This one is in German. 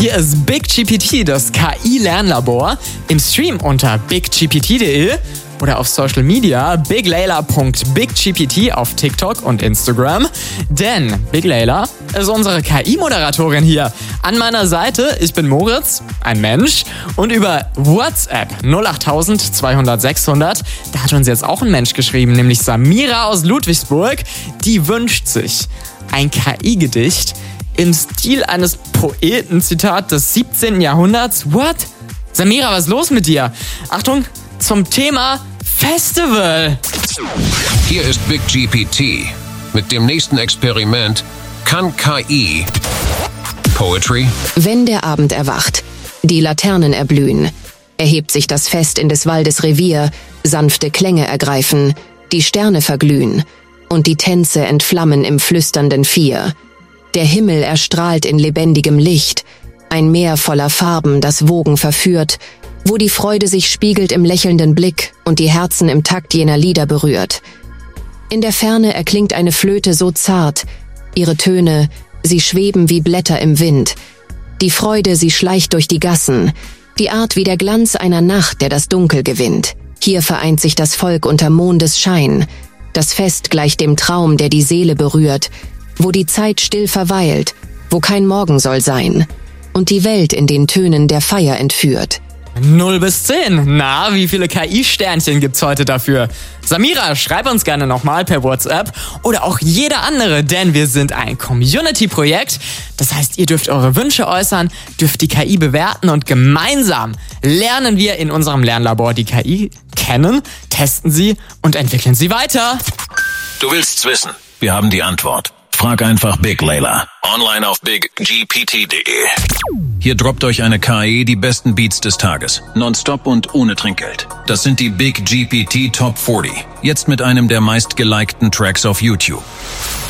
Hier ist BigGPT, das KI-Lernlabor, im Stream unter biggpt.de oder auf Social Media biglayla.biggpt auf TikTok und Instagram. Denn Big Layla ist unsere KI-Moderatorin hier. An meiner Seite, ich bin Moritz, ein Mensch, und über WhatsApp 08000 200 600, da hat uns jetzt auch ein Mensch geschrieben, nämlich Samira aus Ludwigsburg. Die wünscht sich ein KI-Gedicht im Stil eines Poeten, Zitat des 17. Jahrhunderts. What? Samira, was ist los mit dir? Achtung, zum Thema Festival. Hier ist BigGPT. Mit dem nächsten Experiment kann KI Poetry. Wenn der Abend erwacht, die Laternen erblühen, erhebt sich das Fest in des Waldes Revier, sanfte Klänge ergreifen, die Sterne verglühen und die Tänze entflammen im flüsternden Vier. Der Himmel erstrahlt in lebendigem Licht, ein Meer voller Farben, das Wogen verführt, wo die Freude sich spiegelt im lächelnden Blick und die Herzen im Takt jener Lieder berührt. In der Ferne erklingt eine Flöte so zart, ihre Töne, sie schweben wie Blätter im Wind. Die Freude, sie schleicht durch die Gassen, die Art wie der Glanz einer Nacht, der das Dunkel gewinnt. Hier vereint sich das Volk unter Mondesschein, das Fest gleicht dem Traum, der die Seele berührt, wo die Zeit still verweilt, wo kein Morgen soll sein und die Welt in den Tönen der Feier entführt. 0 bis 10. Na, wie viele KI-Sternchen gibt's heute dafür? Samira, schreib uns gerne nochmal per WhatsApp oder auch jeder andere, denn wir sind ein Community-Projekt. Das heißt, ihr dürft eure Wünsche äußern, dürft die KI bewerten und gemeinsam lernen wir in unserem Lernlabor die KI kennen, testen sie und entwickeln sie weiter. Du willst's wissen? Wir haben die Antwort. Frag einfach Big Layla. Online auf biggpt.de. Hier droppt euch eine KI die besten Beats des Tages. Nonstop und ohne Trinkgeld. Das sind die BigGPT Top 40. Jetzt mit einem der meistgelikten Tracks auf YouTube.